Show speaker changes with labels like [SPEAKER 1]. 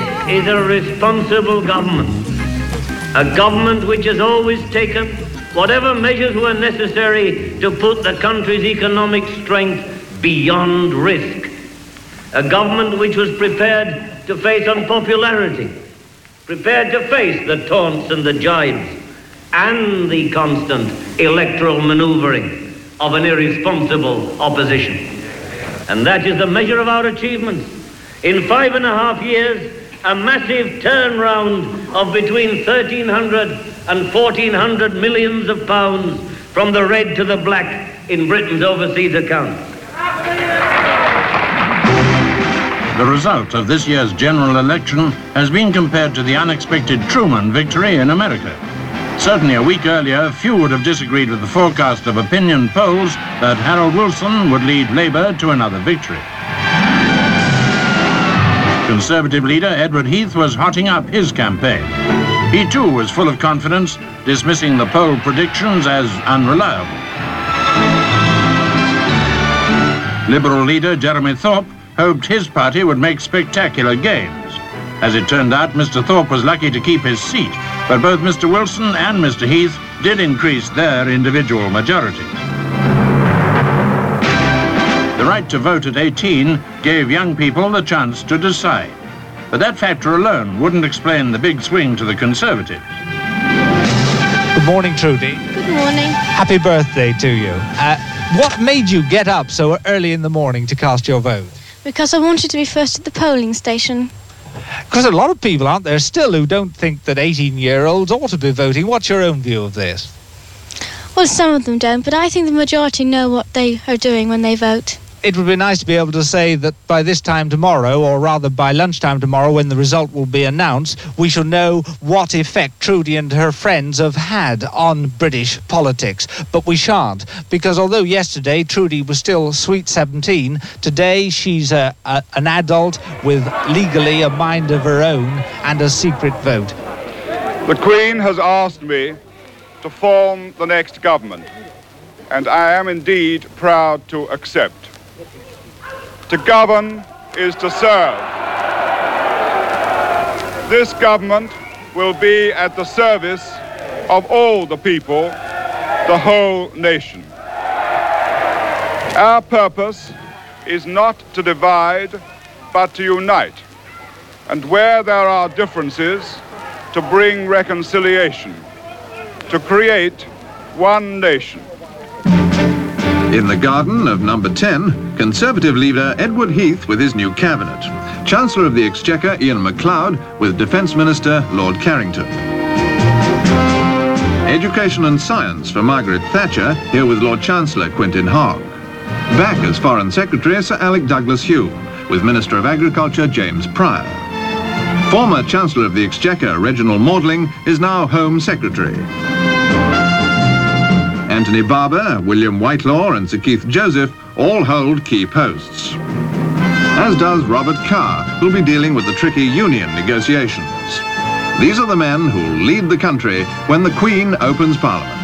[SPEAKER 1] This is a responsible government. A government which has always taken whatever measures were necessary to put the country's economic strength beyond risk. A government which was prepared to face unpopularity, prepared to face the taunts and the jibes and the constant electoral maneuvering of an irresponsible opposition. And that is the measure of our achievements. In 5.5 years, a massive turnaround of between 1,300 and 1,400 millions of pounds from the red to the black in Britain's overseas accounts.
[SPEAKER 2] The result of this year's general election has been compared to the unexpected Truman victory in America. Certainly a week earlier, few would have disagreed with the forecast of opinion polls that Harold Wilson would lead Labour to another victory. Conservative leader Edward Heath was hotting up his campaign. He too was full of confidence, dismissing the poll predictions as unreliable. Liberal leader Jeremy Thorpe hoped his party would make spectacular gains. As it turned out, Mr. Thorpe was lucky to keep his seat, but both Mr. Wilson and Mr. Heath did increase their individual majorities. The right to vote at 18 gave young people the chance to decide. But that factor alone wouldn't explain the big swing to the Conservatives.
[SPEAKER 3] Good morning, Trudy.
[SPEAKER 4] Good morning.
[SPEAKER 3] Happy birthday to you. What made you get up so early in the morning to cast your vote?
[SPEAKER 4] Because I wanted to be first at the polling station.
[SPEAKER 3] Because a lot of people aren't there still who don't think that 18-year-olds ought to be voting. What's your own view of this?
[SPEAKER 4] Well, some of them don't, but I think the majority know what they are doing when they vote.
[SPEAKER 3] It would be nice to be able to say that by this time tomorrow, or rather by lunchtime tomorrow when the result will be announced, we shall know what effect Trudy and her friends have had on British politics. But we shan't, because although yesterday Trudy was still sweet 17, today she's an adult with legally a mind of her own and a secret vote.
[SPEAKER 5] The Queen has asked me to form the next government, and I am indeed proud to accept. To govern is to serve. This government will be at the service of all the people, the whole nation. Our purpose is not to divide, but to unite, and where there are differences, to bring reconciliation, to create one nation.
[SPEAKER 6] In the garden of number 10, Conservative leader Edward Heath with his new cabinet. Chancellor of the Exchequer Ian MacLeod with Defence Minister Lord Carrington. Education and Science for Margaret Thatcher, here with Lord Chancellor Quentin Hogg. Back as Foreign Secretary Sir Alec Douglas-Home with Minister of Agriculture James Pryor. Former Chancellor of the Exchequer Reginald Maudling is now Home Secretary. Anthony Barber, William Whitelaw and Sir Keith Joseph all hold key posts. As does Robert Carr, who'll be dealing with the tricky union negotiations. These are the men who'll lead the country when the Queen opens Parliament.